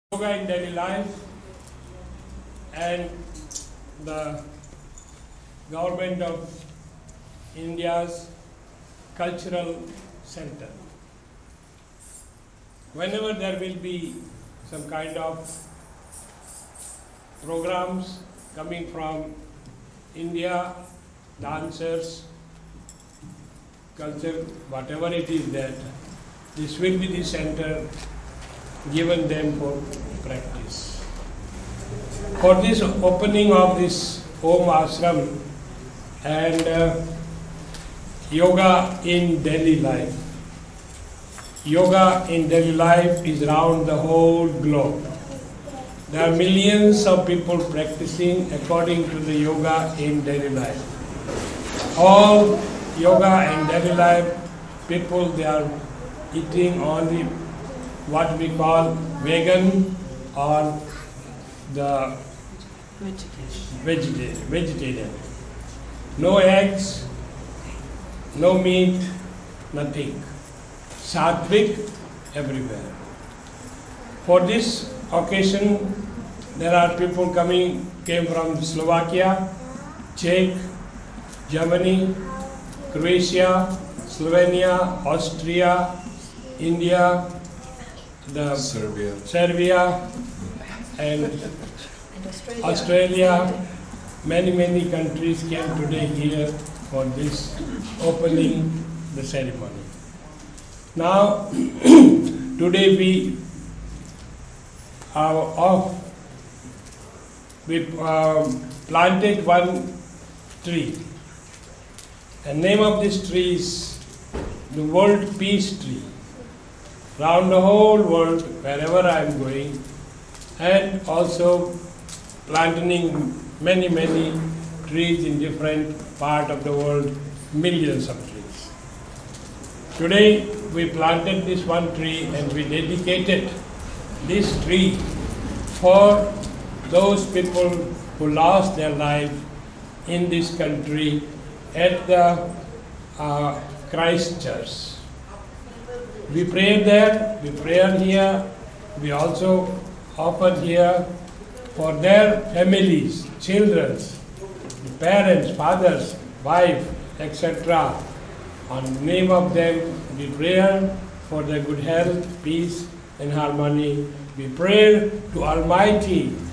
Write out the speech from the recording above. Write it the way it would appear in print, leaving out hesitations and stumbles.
Yoga in daily life and the government of India's cultural center. Whenever there will be some kind of programs coming from India, dancers, culture, whatever it is that, this will be the center given them for practice. For this opening of this Om Ashram and yoga in daily life. Yoga in daily life is around the whole globe. There are millions of people practicing according to the yoga in daily life. All yoga in daily life people, they are eating only what we call vegan or the vegetarian. No eggs, no meat, nothing. Sattvic everywhere. For this occasion, there are people came from Slovakia, Czech, Germany, Croatia, Slovenia, Austria, India, Serbia and Australia. Many countries came today here for this opening the ceremony. Now, today we are off. We planted one tree. The name of this tree is the World Peace Tree. Round the whole world, wherever I am going, and also planting many trees in different part of the world, millions of trees. Today we planted this one tree and we dedicated this tree for those people who lost their life in this country at the Christchurch. We prayed there, we prayed here, we also offered here for their families, children, parents, fathers, wife, etc. On the name of them, we pray for their good health, peace and harmony. We pray to Almighty